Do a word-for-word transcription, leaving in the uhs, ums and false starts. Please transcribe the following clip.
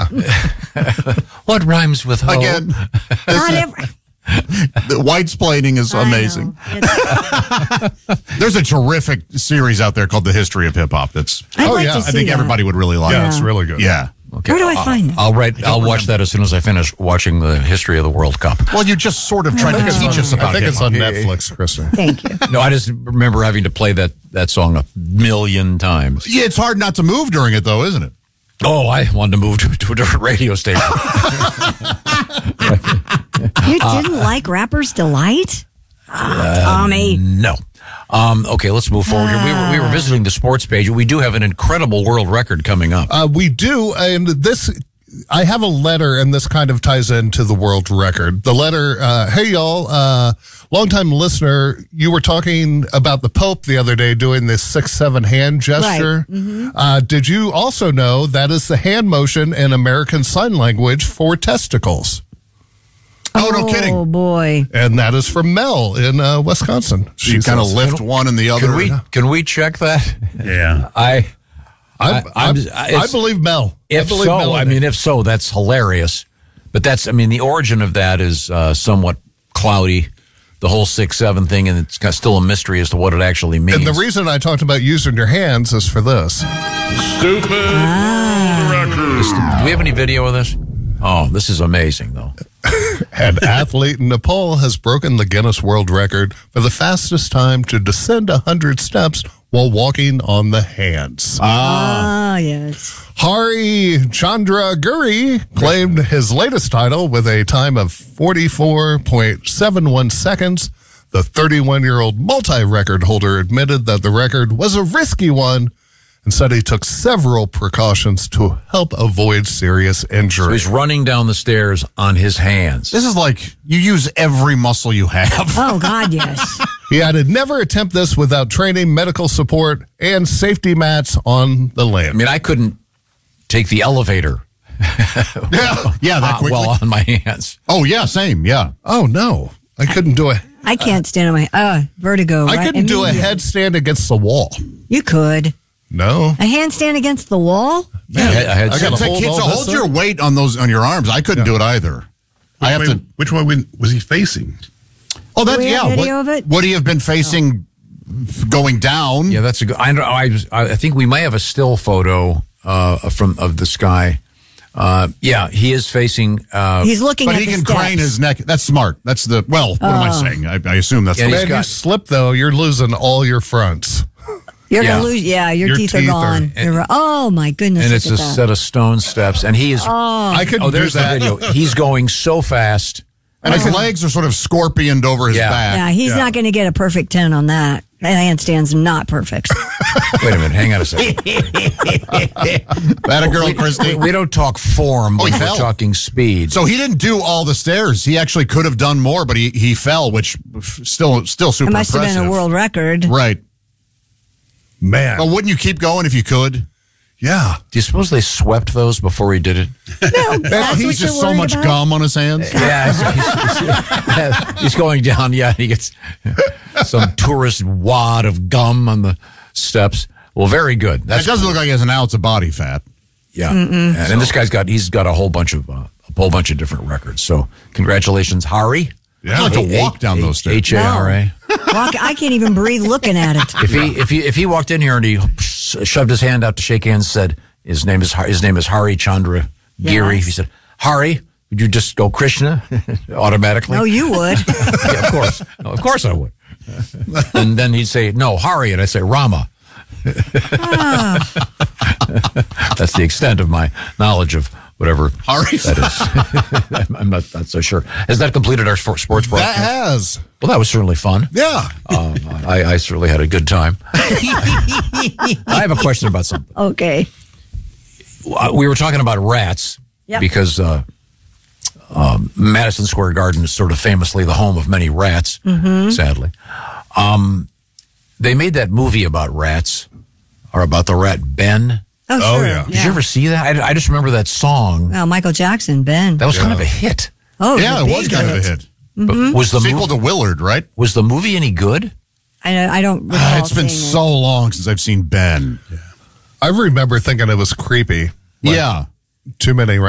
What rhymes with hoe? Again, Not every. the whitesplaining is I amazing. know. It's- There's a terrific series out there called The History of Hip Hop. That's I'd Oh, like yeah. to I see I think that. everybody would really like. Yeah, it. it's really good. Yeah. Okay. Where do I I'll- find it? I'll write. I'll watch that as soon as I finish watching the history of the World Cup. Well, you just sort of tried to teach us about I think hip it's hop. on Netflix, Kristen. Thank you. No, I just remember having to play that that song a million times. Yeah, it's hard not to move during it, though, isn't it? Oh, I wanted to move to, to a different radio station. You didn't like Rapper's Delight? Ah, Tommy. No. Um, okay, let's move forward here. We were, we were visiting the sports page. We do have an incredible world record coming up. Uh, we do, and this, I have a letter, and this kind of ties into the world record. The letter, uh, hey, y'all, uh, longtime listener, you were talking about the Pope the other day doing this six seven hand gesture. Right. Uh, did you also know that is the hand motion in American Sign Language for testicles? Oh, no Oh, kidding. boy. And that is from Mel in uh, Wisconsin. So you She kind of says. lift one and the other. Can we can we check that? Yeah. I I, I- I, I'm- I it's- believe Mel. I if believe so, Mel I in mean, it. if so, that's hilarious. But that's I mean, the origin of that is uh, somewhat cloudy. The whole six seven thing, and it's got still a mystery as to what it actually means. And the reason I talked about using your hands is for this. Stupid record. Do we have any video of this? Oh, this is amazing, though. An athlete in Nepal has broken the Guinness World Record for the fastest time to descend one hundred steps while walking on the hands. Ah, yes. Hari Chandra Guri claimed his latest title with a time of forty-four point seven one seconds. The thirty-one-year-old multi-record holder admitted that the record was a risky one and said he took several precautions to help avoid serious So injury. he's running down the stairs on his hands. This is like you use every muscle you have. Oh, God, yes. He added, never attempt this without training, medical support, and safety mats on the I land. mean, I couldn't take the elevator yeah, yeah, that uh, quickly. well on my hands. Oh, yeah, same, yeah. Oh, no. I couldn't do a, I can't stand on my uh vertigo. I right? couldn't do a Immediately. headstand against the wall. You could. No. A handstand against the wall? Yeah, I had, I had I some- gotta To, hold to all hold this your up? weight on those on your arms, I couldn't do it either. I have Wait, to. Which one was he facing? Oh, that's we have yeah. video what, of it? Would he have been facing f- going down? yeah, that's a good. I, know- I, was- I think we may have a still photo uh, from of this guy. Uh, yeah, he is facing. Uh, He's looking But at he the can steps. crane his neck. That's smart. That's the well. What am I Oh. saying? I, I assume that's Yeah, the he's Man, got- you slip, though, you're losing all your fronts. You're Yeah. gonna lose. Yeah, your, Your teeth, teeth are are- gone. You're- oh my goodness! and look it's a at that. set of stone steps, and he is. I couldn't Oh, there's do the that. video. He's going so fast. and his legs are sort of scorpioned over his Yeah. back. Yeah, he's Yeah. not going to get a perfect ten on that. That handstand's not perfect. Wait a minute, hang on a second. That a girl, we, Christy. we don't talk form Oh, when he we're fell. talking speed. So he didn't do all the stairs. He actually could have done more, but he, he fell, which f- still still super It must have impressive. been a world record. Right. Man. But wouldn't you keep going if you could? Yeah. Do you suppose they swept those before he did it? No, that's He's what just you're so worried much about? gum on his hands. Yeah, he's, he's, he's going down. Yeah, he gets some tourist wad of gum on the steps. Well, very good. It That's doesn't look like he has an ounce of body fat. yeah. And, and this guy's got he's got a whole bunch of uh, a whole bunch of different records. So congratulations, Hari. Yeah, I'd like to walk down those stairs. H A R A. Walk, I can't even breathe looking at it. If he if he if he walked in here and he shoved his hand out to shake hands, said his name is Har- his name is Hari Chandra Giri. Yes. He said, Hari, would you just go Krishna automatically? No, you would. Yeah, of course. No, of course I would. And then he'd say, no, Hari, and I'd say Rama. That's the extent of my knowledge of whatever Hari. that is. I'm- I'm not, not so sure. Has that completed our sport, sports That broadcast? has. Well, that was certainly fun. Yeah. Um, I, I certainly had a good time. I have a question about something. Okay. Uh, We were talking about rats Yep. because uh, um, Madison Square Garden is sort of famously the home of many rats, sadly. Um, they made that movie about rats, or about the rat Ben. Oh, Oh, sure. yeah. Did you ever see that? I, I just remember that song. Oh, Michael Jackson, Ben. That was kind of a hit. oh, Yeah, the it was big kind of a hit. But was the Sequel movie, to Willard, right? was the movie any good? I, I don't recall Ah, it's been seeing it. so long since I've seen Ben. I remember thinking it was creepy. Yeah. Too many